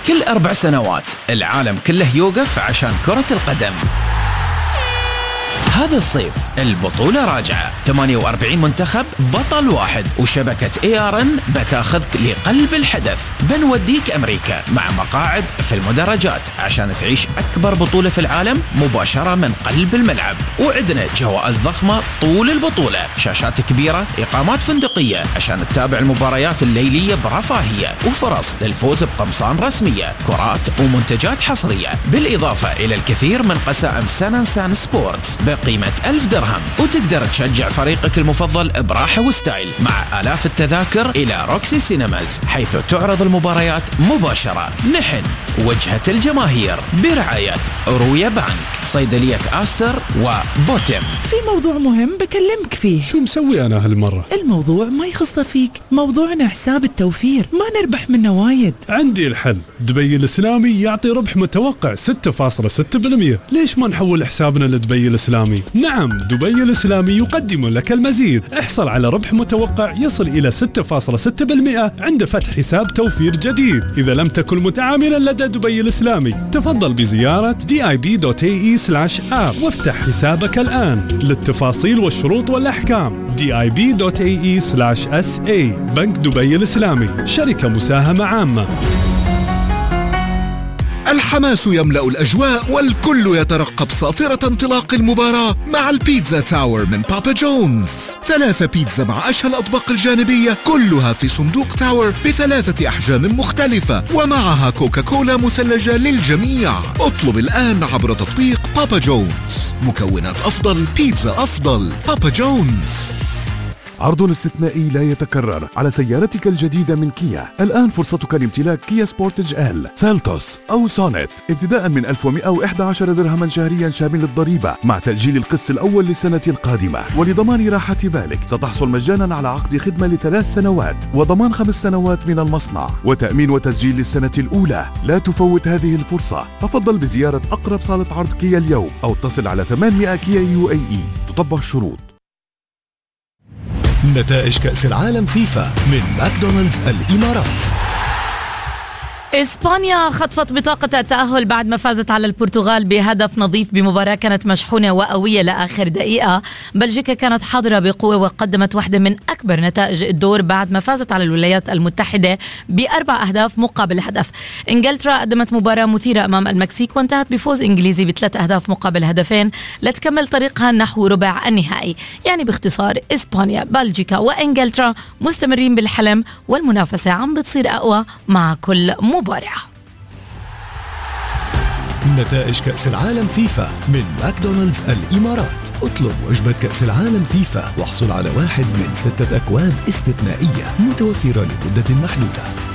كل 4 سنوات العالم كله يوقف عشان كرة القدم. هذا الصيف البطولة راجعة، 48 منتخب بطل واحد، وشبكة ARN بتاخذك لقلب الحدث. بنوديك أمريكا مع مقاعد في المدرجات عشان تعيش أكبر بطولة في العالم مباشرة من قلب الملعب، وعندنا جوائز ضخمة طول البطولة، شاشات كبيرة، إقامات فندقية عشان تتابع المباريات الليلية برفاهية، وفرص للفوز بقمصان رسمية، كرات ومنتجات حصرية، بالإضافة إلى الكثير من قسائم سان سبورتس بقيمة 1000 درهم، وتقدر تشجع فريقك المفضل براحة وستايل مع آلاف التذاكر إلى روكسي سينماز، حيث تعرض المباريات مباشرة. نحن وجهة الجماهير برعاية رويا بانك، صيدلية آستر وبوتم. في موضوع مهم بكلمك فيه. شو مسوي أنا هالمرة؟ الموضوع ما يخص فيك، موضوعنا حساب التوفير، ما نربح منه وايد. عندي الحل، دبي الإسلامي يعطي ربح متوقع 6.6%. ليش ما نحول حسابنا لدبي الإسلامي؟ نعم، دبي الإسلامي يقدم لك المزيد. احصل على ربح متوقع يصل إلى 6.6% عند فتح حساب توفير جديد. إذا لم تكن متعاملا لدى دبي الإسلامي، تفضل بزيارة dib.ae/app وافتح حسابك الآن. للتفاصيل والشروط والأحكام dib.ae/sa. بنك دبي الإسلامي، شركة مساهمة عامة. الحماس يملأ الأجواء والكل يترقب صافرة انطلاق المباراة مع البيتزا تاور من بابا جونز. 3 بيتزا مع أشهى الأطباق الجانبية كلها في صندوق تاور ب3 أحجام مختلفة، ومعها كوكاكولا مثلجة للجميع. اطلب الآن عبر تطبيق بابا جونز. مكونات أفضل، بيتزا أفضل، بابا جونز. عرض استثنائي لا يتكرر على سيارتك الجديدة من كيا. الآن فرصتك لامتلاك كيا سبورتج ال، سيلتوس أو سونيت ابتداء من 1111 درهما شهريا شامل الضريبة، مع تأجيل القسط الأول للسنة القادمة. ولضمان راحة بالك ستحصل مجانا على عقد خدمة ل3 سنوات وضمان 5 سنوات من المصنع وتأمين وتسجيل للسنة الأولى. لا تفوت هذه الفرصة. تفضل بزيارة أقرب صالة عرض كيا اليوم أو اتصل على 800 كيا UAE. تطبق الشروط. نتائج كأس العالم فيفا من ماكدونالدز الإمارات. إسبانيا خطفت بطاقة التأهل بعد ما فازت على البرتغال بهدف نظيف بمباراة كانت مشحونة وقوية لآخر دقيقة. بلجيكا كانت حاضرة بقوة وقدمت واحدة من أكبر نتائج الدور بعد ما فازت على الولايات المتحدة ب4 أهداف مقابل هدف. إنجلترا قدمت مباراة مثيرة أمام المكسيك وانتهت بفوز إنجليزي ب3 أهداف مقابل هدفين لتكمل طريقها نحو ربع النهائي. يعني باختصار إسبانيا، بلجيكا وإنجلترا مستمرين بالحلم، والمنافسة عم بتصير أقوى مع كل مباراة. نتائج كأس العالم فيفا من ماكدونالدز الإمارات. اطلب وجبة كأس العالم فيفا واحصل على 1 من 6 أكواب استثنائية متوفرة لمدة محدودة.